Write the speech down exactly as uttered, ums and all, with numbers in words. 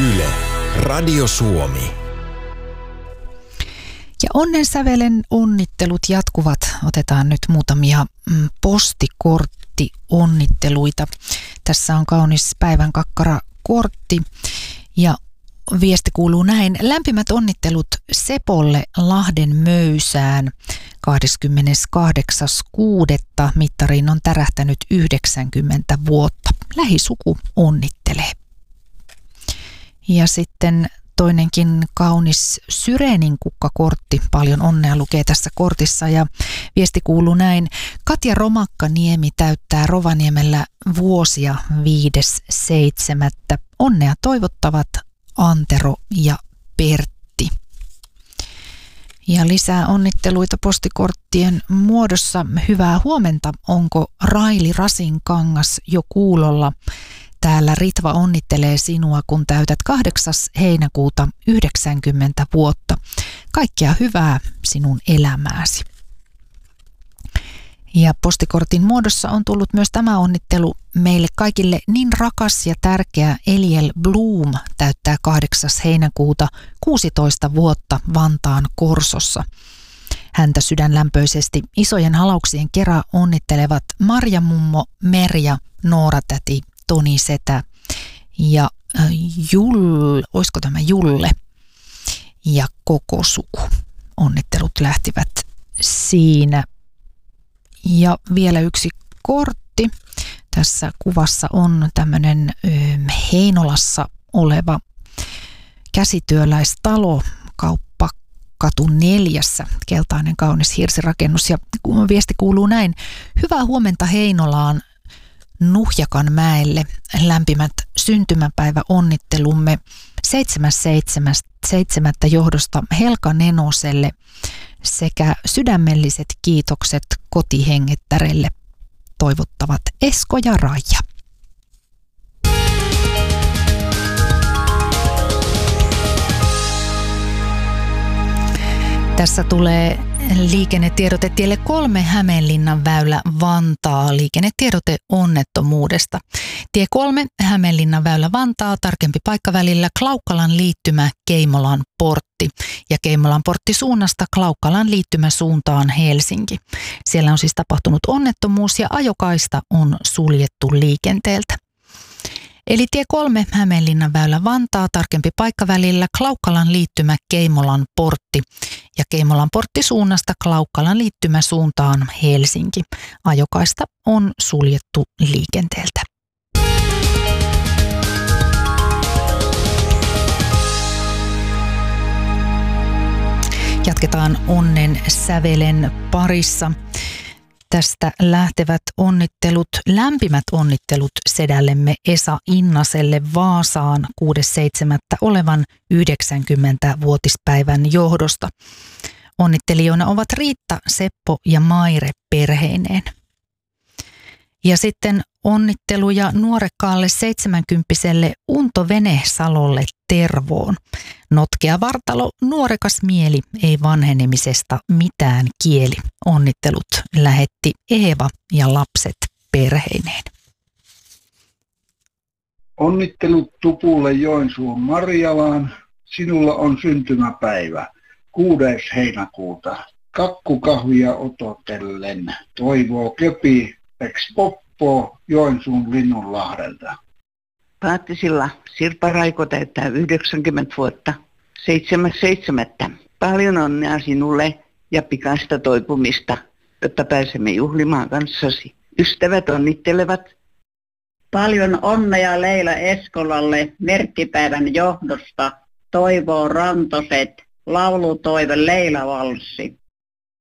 Yle, Radio Suomi. Ja onnensävelen onnittelut jatkuvat. Otetaan nyt muutamia mm, postikorttionnitteluita. Tässä on kaunis päivän kakkara kortti ja viesti kuuluu näin. Lämpimät onnittelut Sepolle Lahden Möysään. kahdeskymmeneskahdeksas kuudetta mittariin on tärähtänyt yhdeksänkymmentä vuotta. Lähisuku onnittelee. Ja sitten toinenkin kaunis Syreenin kukkakortti. Paljon onnea lukee tässä kortissa ja viesti kuuluu näin. Katja Romakkaniemi täyttää Rovaniemellä vuosia viides seitsemättä. Onnea toivottavat Antero ja Pertti. Ja lisää onnitteluita postikorttien muodossa. Hyvää huomenta. Onko Raili Rasinkangas jo kuulolla? Täällä Ritva onnittelee sinua, kun täytät kahdeksas heinäkuuta yhdeksänkymmentä vuotta. Kaikkea hyvää sinun elämääsi. Ja postikortin muodossa on tullut myös tämä onnittelu meille kaikille niin rakas ja tärkeä. Eliel Bloom täyttää kahdeksas heinäkuuta kuusitoista vuotta Vantaan Korsossa. Häntä sydänlämpöisesti isojen halauksien kera onnittelevat Marja mummo, Merja, Noora täti, Toni setä ja äh, Jull, olisiko tämä Julle ja koko suku. Onnittelut lähtivät siinä. Ja vielä yksi kortti. Tässä kuvassa on tämmöinen ö, Heinolassa oleva käsityöläistalo, Kauppakatu neljässä, keltainen kaunis hirsirakennus. Ja viesti kuuluu näin. Hyvää huomenta Heinolaan Nuhjakanmäelle. Lämpimät syntymäpäivä onnittelumme seitsemäs seitsemättä johdosta Helka Nenoselle sekä sydämelliset kiitokset kotihengettärelle toivottavat Esko ja Raija. Tässä tulee liikennetiedote tielle kolme Hämeenlinnan väylä Vantaa. Liikennetiedote onnettomuudesta. Tie kolme Hämeenlinnan väylä Vantaa, tarkempi paikka välillä Klaukkalan liittymä Keimolan portti ja Keimolan portti suunnasta Klaukkalan liittymä suuntaan Helsinki. Siellä on siis tapahtunut onnettomuus ja ajokaista on suljettu liikenteeltä. Eli tie kolme Hämeenlinnan väylä Vantaa, tarkempi paikka välillä Klaukkalan liittymä Keimolan portti ja Keimolan portti suunnasta Klaukkalan liittymä suuntaan Helsinki. Ajokaista on suljettu liikenteeltä. Jatketaan onnen sävelen parissa. Tästä lähtevät onnittelut, lämpimät onnittelut sedällemme Esa Innaselle Vaasaan kuudes seitsemättä olevan yhdeksänkymmenvuotispäivän johdosta. Onnittelijoina ovat Riitta, Seppo ja Maire perheineen. Ja sitten onnitteluja nuorekkaalle seitsemänkymppiselle Unto Venesalolle Tervoon. Notkea vartalo, nuorekas mieli, ei vanhenemisesta mitään kieli. Onnittelut lähetti Eeva ja lapset perheineen. Onnittelut Tupulle Joensuun Marjalaan. Sinulla on syntymäpäivä kuudes heinäkuuta. Kakkukahvia ototellen. Toivoo Köpi, Peks Poppo Joensuun Linnunlahdelta. Paattisilla Sirpa Raiko täyttää yhdeksänkymmentä vuotta. seitsemäs seitsemättä Paljon onnea sinulle ja pikaista toipumista, jotta pääsemme juhlimaan kanssasi. Ystävät onnittelevat. Paljon onnea Leila Eskolalle merkkipäivän johdosta. Toivoo Rantoset, laulutoive Leila Valssi.